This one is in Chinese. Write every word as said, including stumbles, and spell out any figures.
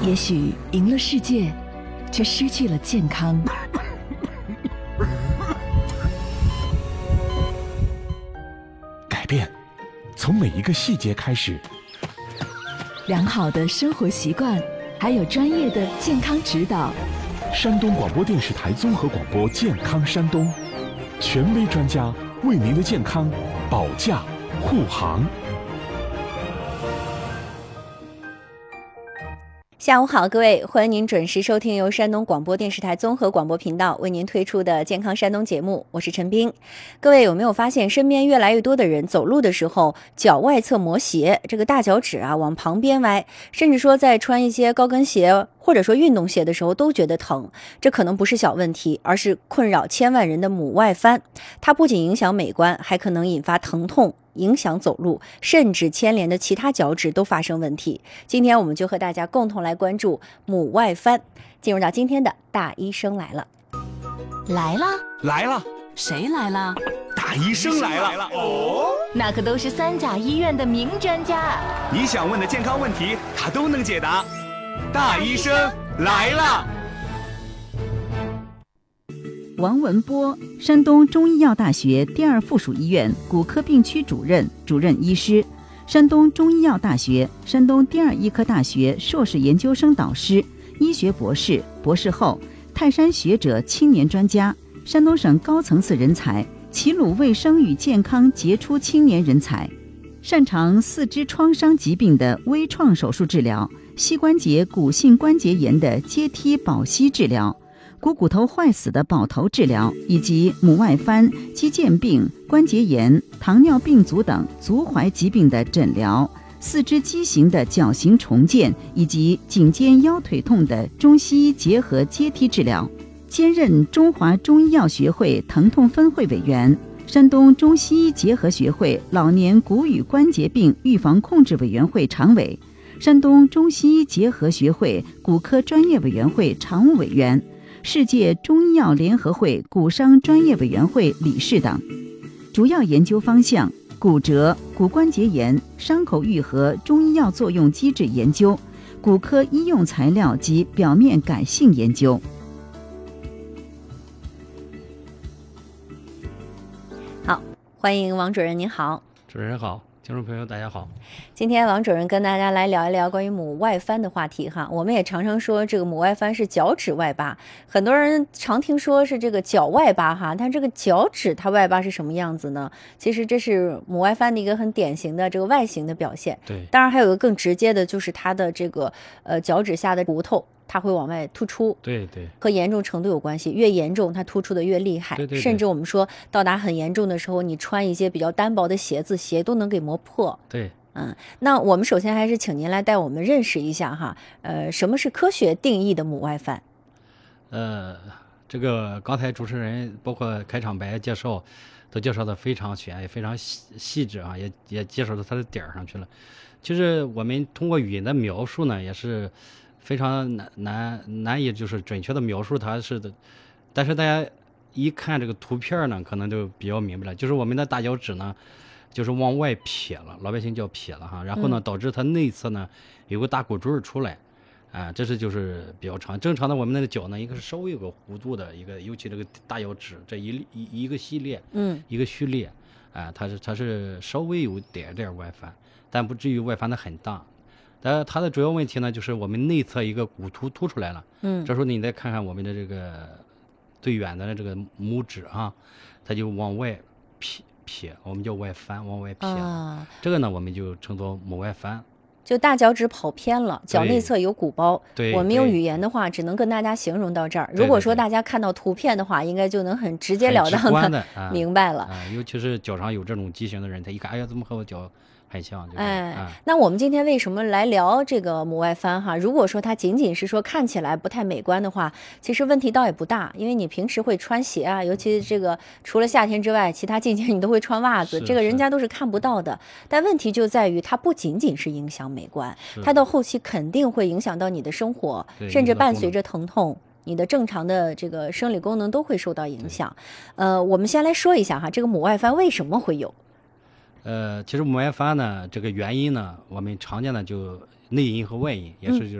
也许赢了世界，却失去了健康。 改变，从每一个细节开始。 良好的生活习惯，还有专业的健康指导。 山东广播电视台综合广播健康山东，权威专家为您的健康保驾护航。 下午好，各位，欢迎您准时收听由山东广播电视台综合广播频道为您推出的健康山东节目，我是陈冰。各位有没有发现身边越来越多的人走路的时候脚外侧磨鞋，这个大脚趾啊往旁边歪，甚至说在穿一些高跟鞋或者说运动鞋的时候都觉得疼，这可能不是小问题，而是困扰千万人的母外翻。它不仅影响美观，还可能引发疼痛，影响走路，甚至牵连的其他脚趾都发生问题。今天我们就和大家共同来关注母外翻。进入到今天的大医生来了。 来了来了， 谁来了？ 大医生来了哦， 那可都是三甲医院的名专家， 你想问的健康问题他都能解答。大医生来了。 王文波，山东中医药大学第二附属医院骨科病区主任、主任医师，山东中医药大学、山东第二医科大学硕士研究生导师，医学博士、博士后，泰山学者青年专家，山东省高层次人才，齐鲁卫生与健康杰出青年人才，擅长四肢创伤疾病的微创手术治疗，膝关节骨性关节炎的阶梯保膝治疗，股骨头坏死的保头治疗，以及母外翻、肌腱病、关节炎、糖尿病足等足踝疾病的诊疗，四肢畸形的脚型重建，以及颈肩腰腿痛的中西医结合阶梯治疗，兼任中华中医药学会疼痛分会委员，山东中西医结合学会老年骨与关节病预防控制委员会常委，山东中西医结合学会骨科专业委员会常务委员，世界中医药联合会骨伤专业委员会理事等。主要研究方向：骨折、骨关节炎、伤口愈合中医药作用机制研究，骨科医用材料及表面改性研究。 好，欢迎王主任，您好。 主持人好，听众朋友大家好。 今天王主任跟大家来聊一聊关于母外翻的话题哈。我们也常常说这个母外翻是脚趾外八，很多人常听说是这个脚外八哈，但这个脚趾它外八是什么样子呢？其实这是母外翻的一个很典型的这个外形的表现。 对， 当然还有一个更直接的，就是它的这个呃脚趾下的骨头，它会往外突出。 对对， 和严重程度有关系，越严重它突出的越厉害。 对对对， 甚至我们说到达很严重的时候，你穿一些比较单薄的鞋子，鞋都能给磨破。 对， 嗯，那我们首先还是请您来带我们认识一下哈，呃，什么是科学定义的母外翻？ 呃，这个刚才主持人包括开场白介绍，都介绍的非常全，也非常细细致啊，也也介绍到它的点儿上去了。其实我们通过语言的描述呢，也是非常难难难以就是准确的描述它是的，但是大家一看这个图片呢，可能就比较明白了，就是我们的大脚趾呢，就是往外撇了，老百姓叫撇了哈，然后呢，导致它内侧呢有个大骨坠出来，啊，这是就是比较长。正常的我们的脚呢，应该是稍微有个弧度的一个，尤其这个大脚趾这一一一个系列， 嗯， 一个序列，啊，它是它是稍微有点点外翻，但不至于外翻的很大。但它的主要问题呢，就是我们内侧一个骨突突出来了， 嗯， 这时候你再看看我们的这个最远的这个拇指啊，它就往外撇。撇，我们叫外翻，往外撇、啊、这个呢我们就称作母外翻， 就大脚趾跑偏了，脚内侧有鼓包。 对， 我们用语言的话只能跟大家形容到这儿，如果说大家看到图片的话，应该就能很直截了当的明白了、 啊啊、尤其是脚上有这种畸形的人，他一看，哎呀，怎么和我脚很像，就是、 哎、 啊， 那我们今天为什么来聊这个母外翻哈？如果说它仅仅是说看起来不太美观的话，其实问题倒也不大，因为你平时会穿鞋啊，尤其这个除了夏天之外，其他季节你都会穿袜子，这个人家都是看不到的。但问题就在于它不仅仅是影响美观，它到后期肯定会影响到你的生活，甚至伴随着疼痛。你的正常的这个生理功能都会受到影响。呃，我们先来说一下哈，这个母外翻为什么会有？ 呃，其实母外翻呢，这个原因呢，我们常见的就内因和外因，也是就是。